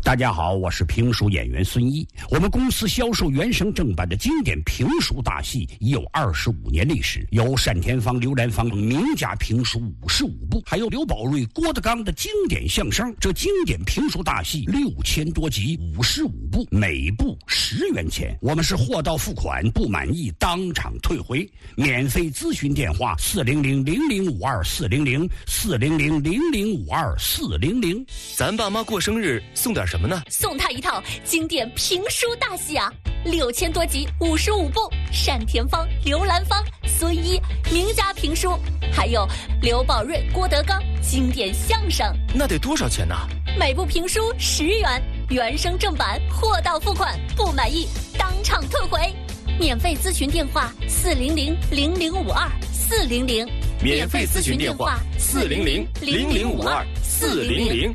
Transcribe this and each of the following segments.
大家好，我是评书演员孙一。我们公司销售原声正版的经典评书大戏已有25年历史，有单田芳、刘兰芳名家评书55部，还有刘宝瑞、郭德纲的经典相声。这经典评书大戏6000多集，55部，每部10元钱。我们是货到付款，不满意当场退回。免费咨询电话400-0052-400，400-0052-400。 咱爸妈过生日送点什么呢？ 送他一套经典评书大戏啊，6000多集，55部，单田芳、刘兰芳、孙一名家评书，还有刘宝瑞、郭德纲经典相声。 那得多少钱呢？ 每部评书10元，原声正版，货到付款，不满意当场退回。免费咨询电话400-0052-400， 免费咨询电话400-0052-400。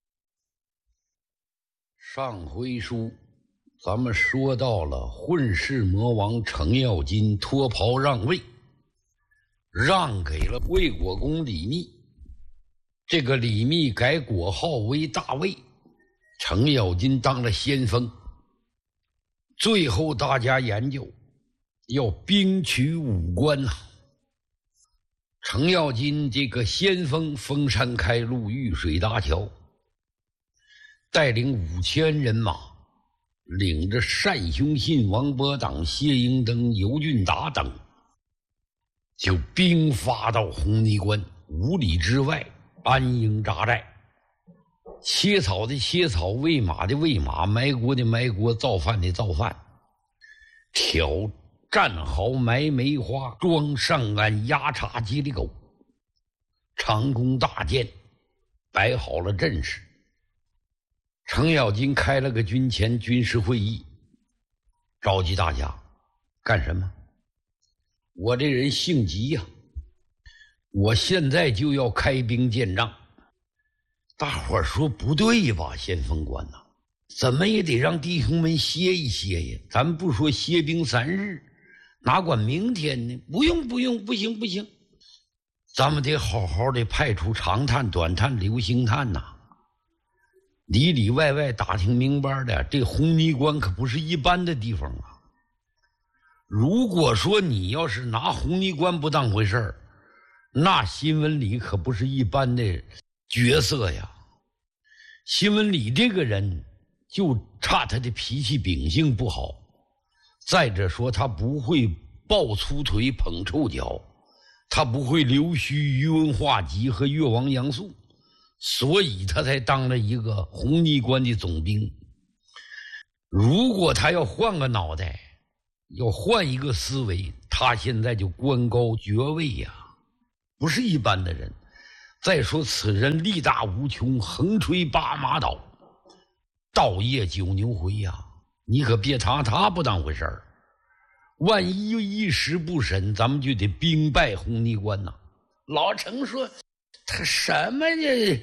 上回书咱们说到了混世魔王程咬金脱袍让位，让给了魏国公李密。这个李密改国号为大魏，程咬金当了先锋。最后大家研究要兵取武关啊。程咬金这个先锋封山开路，遇水搭桥，带领5000人马，领着单雄信、王伯党、谢英登、尤俊达等，就兵发到红泥关5里之外安营扎寨。切草的切草，喂马的喂马，埋锅的埋锅，造饭的造饭，挑战壕埋梅花，装上岸压茶接里狗，长弓大箭摆好了阵势。程咬金开了个军前军事会议，召集大家干什么？我这人性急呀，我现在就要开兵见仗。大伙儿说不对吧，先锋官呐，怎么也得让弟兄们歇一歇呀。咱不说歇兵3日，哪管明天呢？不用，不行，咱们得好好的派出长探、短探、流星探呐，里里外外打听明白的。这红泥关可不是一般的地方啊。如果说你要是拿红泥关不当回事儿，那新闻里可不是一般的角色呀。新闻里这个人就差他的脾气秉性不好，再者说他不会抱粗腿捧臭脚，他不会溜须于文化及和越王杨素，所以他才当了一个红泥关的总兵。如果他要换个脑袋，要换一个思维，他现在就官高爵位呀，不是一般的人。再说此人力大无穷，横吹8马倒，盗夜9牛回呀，你可别他不当回事儿。万一一时不慎，咱们就得兵败红泥关呐。老程说他什么这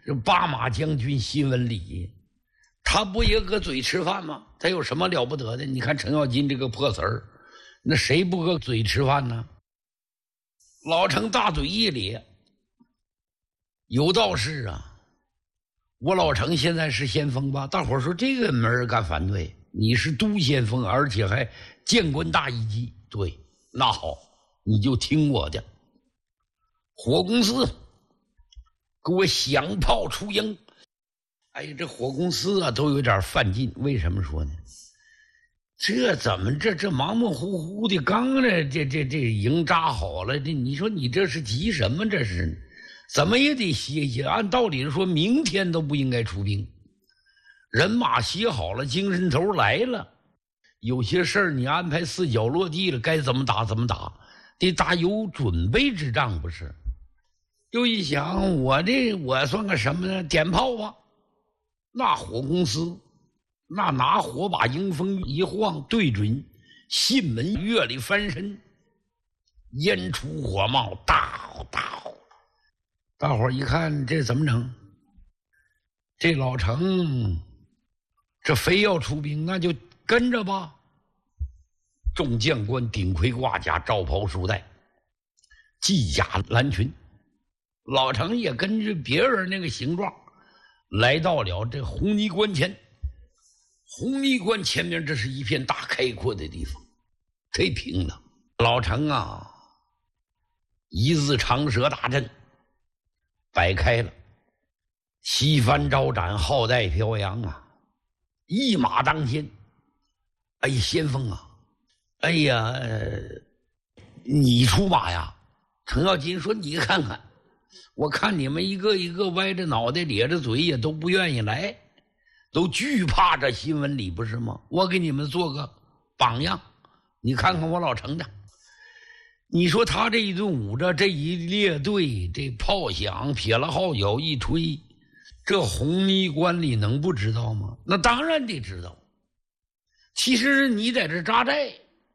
8马将军新闻里，他不也搁嘴吃饭吗？他有什么了不得的？你看程咬金这个破词儿，那谁不搁嘴吃饭呢？老程大嘴一咧，有道是啊，我老程现在是先锋吧？大伙儿说这个没人敢反对，你是都先锋，而且还见官大一级。对，那好，你就听我的。火公司给我响炮出营。哎呀，这火公司啊都有点犯劲。为什么说呢？这怎么这忙忙乎乎的，刚这营扎好了，这你说你这是急什么？这是怎么也得歇歇。按道理说明天都不应该出兵，人马歇好了，精神头来了，有些事儿你安排4脚落地了，该怎么打怎么打，得打有准备之仗，不是？又一想，我算个什么呢？点炮吧。那火公司那拿火把迎风一晃，对准信门月里翻身，烟出火冒，到大伙儿一看这怎么整？这老程这非要出兵，那就跟着吧。众将官顶盔挂甲，罩袍束带，系甲蓝裙，老程也跟着别人那个形状， 来到了这红泥关前。红泥关前面这是一片大开阔的地方，忒平了。老程啊，一字长蛇大阵摆开了，旗帆招展，号带飘扬啊，一马当先。哎呀，先锋啊，哎呀，你出马呀？程咬金说：“你看看，我看你们一个一个歪着脑袋咧着嘴也都不愿意来，都惧怕这新闻里不是吗？我给你们做个榜样，你看看我老程的。你说他这一顿舞着，这一列队，这炮响，撇了号角一吹，这红泥关里能不知道吗？那当然得知道。其实你在这扎寨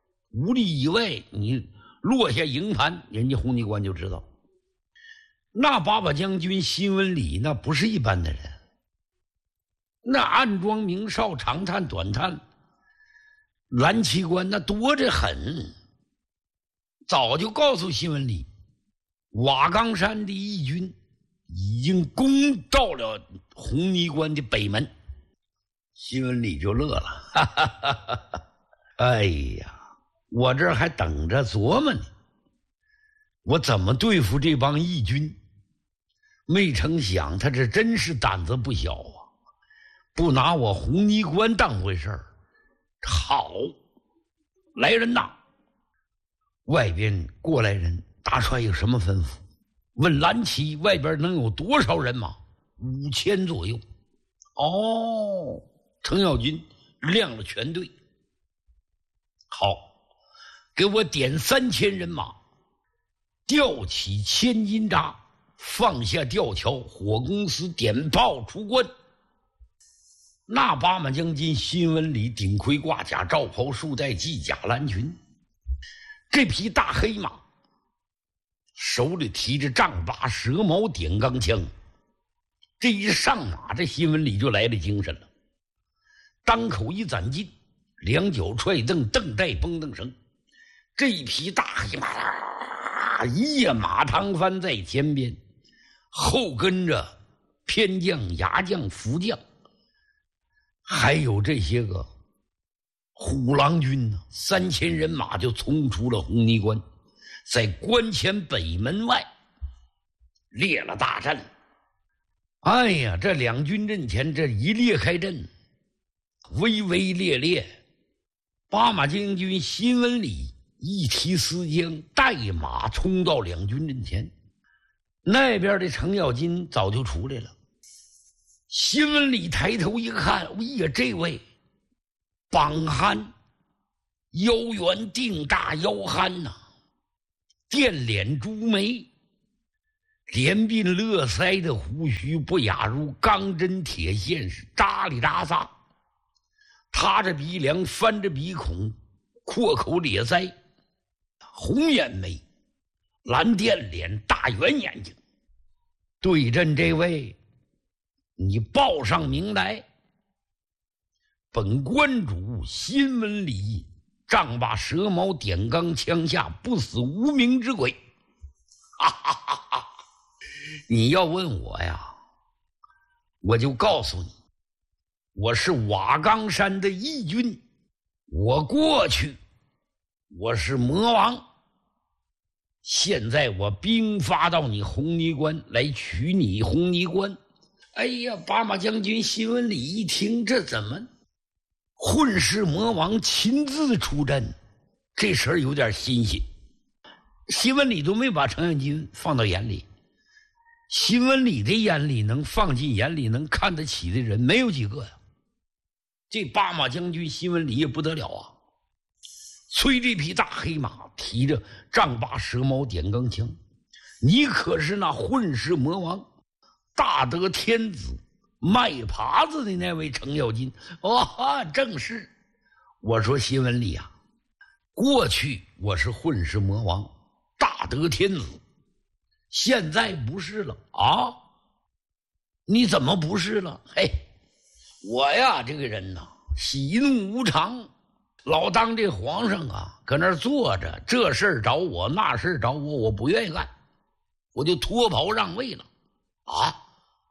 5里以外，你落下营盘，人家红泥关就知道。那八把将军新闻里那不是一般的人，那暗装明哨，长探短探，蓝旗官那多着很。早就告诉新闻里，瓦岗山的义军已经攻到了红泥关的北门。新闻里就乐了，哈哈哈哈！哎呀，我这还等着琢磨呢，我怎么对付这帮义军？没成想他这真是胆子不小啊，不拿我红泥关当回事儿。好，来人呐！外边过来人，大帅有什么吩咐？问蓝旗外边能有多少人马？5000左右。哦，程咬金亮了全队。好，给我点3000人马，吊起千斤闸，放下吊桥，火公司点炮出关。那八马将军新闻里顶盔挂甲，罩袍束带，系甲蓝裙。这匹大黑马手里提着丈八蛇矛点钢枪，这一上马，这新闻里就来了精神了。当口一攒劲，两脚踹蹬，蹬带蹦蹬绳。这一匹大黑马一夜马趟翻在前边，后跟着偏将、牙将、副将，还有这些个虎狼军呢，3000人马就冲出了红泥关，在关前北门外列了大阵。哎呀，这两军阵前这一列开阵，威威烈烈。八马将军新闻里一提丝将，带马冲到两军阵前。那边的程咬金早就出来了。新闻里抬头一看，哎呀，这位膀憨，腰圆腚大，腰憨呐，电脸朱眉，连鬓络腮的胡须不亚如钢针铁线，是扎里扎撒，塌着鼻梁，翻着鼻孔，阔口咧腮，红眼眉，蓝电脸，大圆眼睛。对阵这位，你报上名来，本关主新闻里丈八蛇矛点钢枪下不死无名之鬼。哈哈哈哈！你要问我呀，我就告诉你，我是瓦岗山的义军，我过去我是魔王，现在我兵发到你红泥关来取你红泥关。哎呀，八马将军新闻里一听，这怎么混世魔王亲自出阵，这事儿有点新鲜。新闻里都没把程咬金放到眼里，新闻里的眼里能放进眼里能看得起的人没有几个呀。这八马将军新闻里也不得了啊，催这匹大黑马，提着丈八蛇矛点钢枪，你可是那混世魔王大德天子卖耙子的那位程咬金。哦，正是。我说新闻里啊，过去我是混世魔王大德天子，现在不是了啊？你怎么不是了？嘿，我呀这个人呐，喜怒无常，老当这皇上啊搁那儿坐着，这事儿找我，那事儿找我，我不愿意干，我就脱袍让位了啊。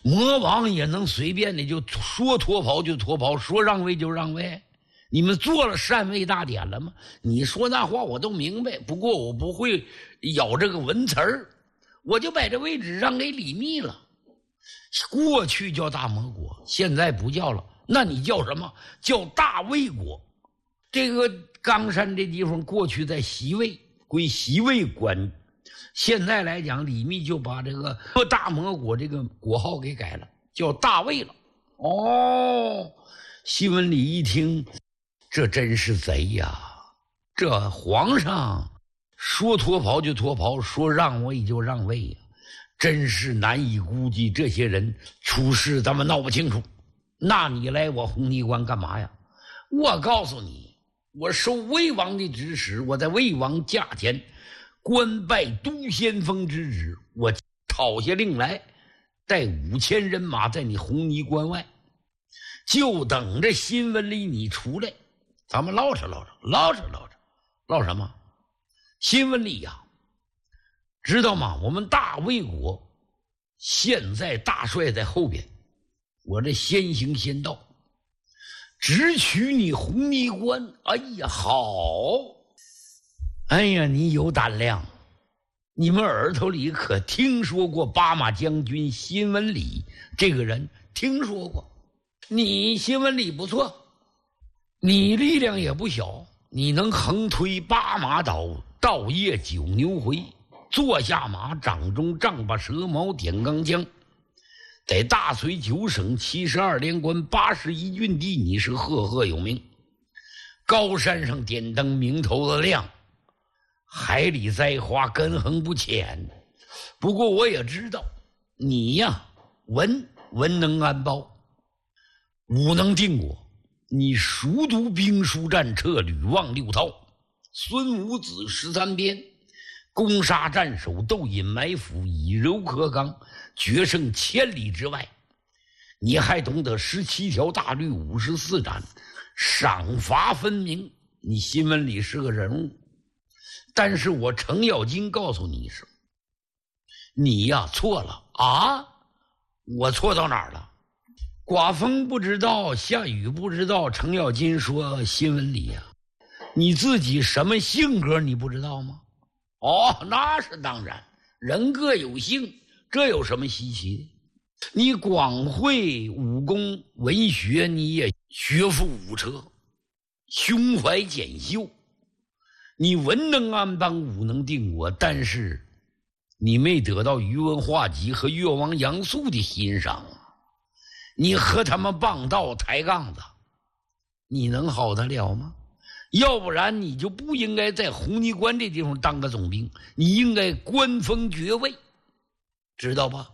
魔王也能随便的就说脱袍就脱袍，说让位就让位。你们做了禅位大典了吗？你说那话我都明白，不过我不会咬这个文词儿，我就把这位置让给李密了。过去叫大魔国，现在不叫了，那你叫什么？叫大魏国。这个冈山这地方过去在西魏，归西魏管。现在来讲，李密就把这个大魔国这个国号给改了，叫大魏了。哦，西文里一听，这真是贼呀！这皇上说脱袍就脱袍，说让位就让位呀，真是难以估计。这些人处事咱们闹不清楚，那你来我红泥关干嘛呀？我告诉你，我受魏王的指使，我在魏王驾前官拜都先锋之职，我讨下令来，带5000人马在你红泥关外，就等着新闻里你出来，咱们唠什么？新闻里呀，知道吗？我们大魏国现在大帅在后边，我这先行先到，直取你红泥关。哎呀，好！哎呀，你有胆量！你们耳朵里可听说过巴马将军辛文礼这个人？听说过。你辛文礼不错，你力量也不小，你能横推巴马岛，倒夜9牛回，坐下马，掌中丈八蛇矛，点钢枪，在大隋9省72连关81郡地，你是赫赫有名。高山上点灯，名头子亮，海里栽花，根横不浅。不过我也知道你呀，文能安邦，武能定国。你熟读兵书战策，屡望6韬，孙武子13篇，攻杀战守，斗隐埋伏，以柔克刚，决胜千里之外。你还懂得17条大律，54斩，赏罚分明。你新闻里是个人物，但是我程咬金告诉你一声，你呀错了啊！我错到哪儿了？刮风不知道，下雨不知道。程咬金说：“新闻里呀，你自己什么性格你不知道吗？”哦，那是当然，人各有性，这有什么稀奇的？你广会武功文学，你也学富五车，胸怀锦绣。你文能安邦，武能定国，但是你没得到宇文化及和越王杨素的欣赏啊！你和他们傍道抬杠子，你能好得了吗？要不然你就不应该在红泥关这地方当个总兵，你应该官封爵位，知道吧？